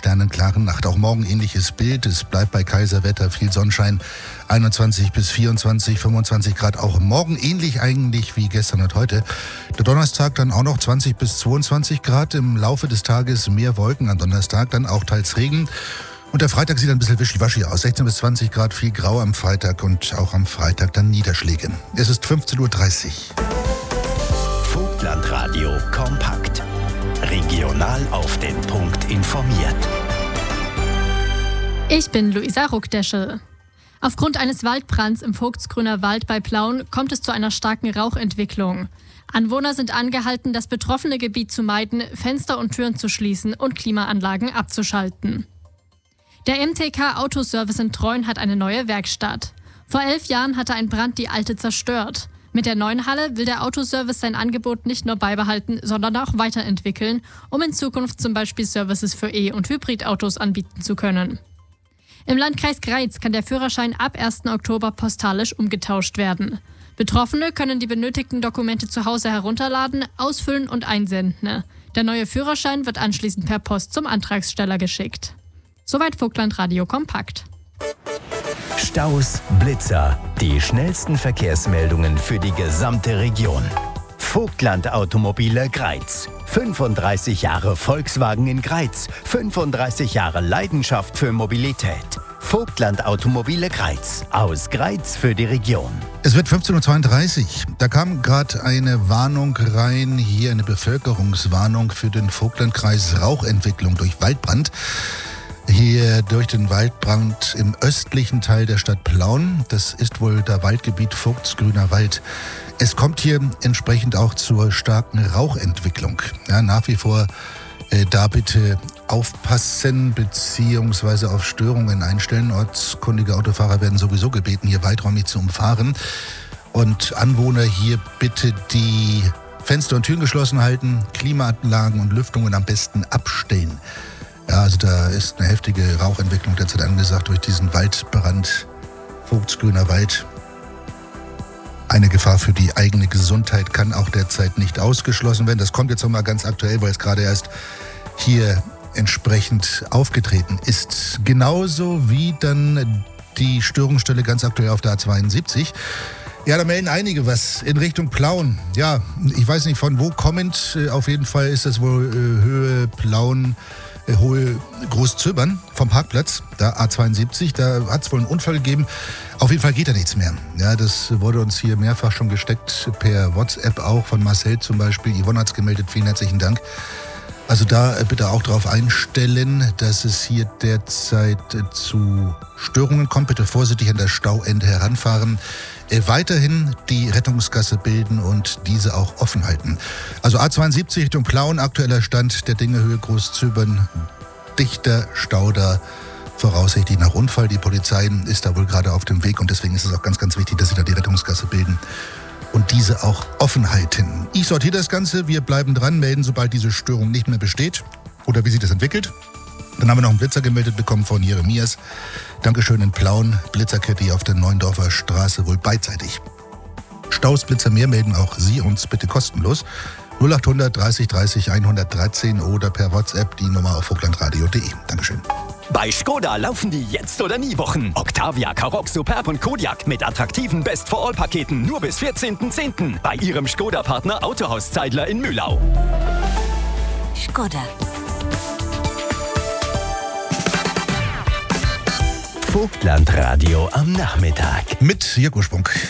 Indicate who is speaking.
Speaker 1: sternenklaren Nacht. Auch morgen ähnliches Bild. Es bleibt bei Kaiserwetter, viel Sonnenschein, 21 bis 24, 25 Grad. Auch morgen ähnlich eigentlich wie gestern und heute. Der Donnerstag dann auch noch 20 bis 22 Grad. Im Laufe des Tages mehr Wolken am Donnerstag, dann auch teils Regen. Und der Freitag sieht ein bisschen wischiwaschi aus. 16 bis 20 Grad, viel grau am Freitag und auch am Freitag dann Niederschläge. Es ist 15.30 Uhr.
Speaker 2: Vogtlandradio kompakt. Regional auf den Punkt informiert.
Speaker 3: Ich bin Luisa Ruckdeschel. Aufgrund eines Waldbrands im Vogtsgrüner Wald bei Plauen kommt es zu einer starken Rauchentwicklung. Anwohner sind angehalten, das betroffene Gebiet zu meiden, Fenster und Türen zu schließen und Klimaanlagen abzuschalten. Der MTK Autoservice in Treuen hat eine neue Werkstatt. Vor 11 Jahren hatte ein Brand die alte zerstört. Mit der neuen Halle will der Autoservice sein Angebot nicht nur beibehalten, sondern auch weiterentwickeln, um in Zukunft zum Beispiel Services für E- und Hybridautos anbieten zu können. Im Landkreis Greiz kann der Führerschein ab 1. Oktober postalisch umgetauscht werden. Betroffene können die benötigten Dokumente zu Hause herunterladen, ausfüllen und einsenden. Der neue Führerschein wird anschließend per Post zum Antragsteller geschickt. Soweit Vogtlandradio kompakt.
Speaker 2: Staus, Blitzer, die schnellsten Verkehrsmeldungen für die gesamte Region. Vogtland Automobile Greiz. 35 Jahre Volkswagen in Greiz. 35 Jahre Leidenschaft für Mobilität. Vogtland Automobile Greiz. Aus Greiz für die Region.
Speaker 1: Es wird 15.32 Uhr. Da kam gerade eine Warnung rein, hier eine Bevölkerungswarnung für den Vogtlandkreis Rauchentwicklung durch Waldbrand. Hier durch den Waldbrand im östlichen Teil der Stadt Plauen. Das ist wohl der Waldgebiet Vogtsgrüner Wald. Es kommt hier entsprechend auch zur starken Rauchentwicklung. Ja, nach wie vor da bitte aufpassen bzw. auf Störungen einstellen. Ortskundige Autofahrer werden sowieso gebeten, hier weiträumig zu umfahren. Und Anwohner hier bitte die Fenster und Türen geschlossen halten, Klimaanlagen und Lüftungen am besten abstellen. Ja, also da ist eine heftige Rauchentwicklung derzeit angesagt durch diesen Waldbrand, Vogtsgrüner Wald. Eine Gefahr für die eigene Gesundheit kann auch derzeit nicht ausgeschlossen werden. Das kommt jetzt nochmal ganz aktuell, weil es gerade erst hier entsprechend aufgetreten ist. Genauso wie dann die Störungsstelle ganz aktuell auf der A72. Ja, da melden einige was in Richtung Plauen. Ja, ich weiß nicht von wo kommend. Auf jeden Fall ist das wohl Höhe Plauen, Hohe Großzöbern vom Parkplatz, da A72, da hat es wohl einen Unfall gegeben. Auf jeden Fall geht da nichts mehr. Ja, das wurde uns hier mehrfach schon gesteckt, per WhatsApp auch von Marcel zum Beispiel. Yvonne hat es gemeldet, vielen herzlichen Dank. Also da bitte auch darauf einstellen, dass es hier derzeit zu Störungen kommt. Bitte vorsichtig an der Stauende heranfahren. Weiterhin die Rettungsgasse bilden und diese auch offen halten. Also A72 Richtung Plauen, aktueller Stand der Dinge, Höhe Großzöbern, dichter Stau da, voraussichtlich nach Unfall. Die Polizei ist da wohl gerade auf dem Weg und deswegen ist es auch ganz, ganz wichtig, dass sie da die Rettungsgasse bilden und diese auch offen halten. Ich sortiere das Ganze, wir bleiben dran, melden, sobald diese Störung nicht mehr besteht oder wie sich das entwickelt. Dann haben wir noch einen Blitzer gemeldet bekommen von Jeremias. Dankeschön in Plauen. Blitzerkette hier auf der Neuendorfer Straße, wohl beidseitig. Staus, Blitzer mehr melden auch Sie uns bitte kostenlos. 0800 30 30 113 oder per WhatsApp die Nummer auf vogtlandradio.de. Dankeschön.
Speaker 4: Bei Skoda laufen die Jetzt- oder Nie-Wochen. Octavia, Karoq, Superb und Kodiaq mit attraktiven Best-for-All-Paketen nur bis 14.10. bei Ihrem Skoda-Partner Autohaus Zeidler in Mühlau.
Speaker 5: Skoda.
Speaker 2: Vogtlandradio am Nachmittag.
Speaker 1: Mit Jörg Ursprung.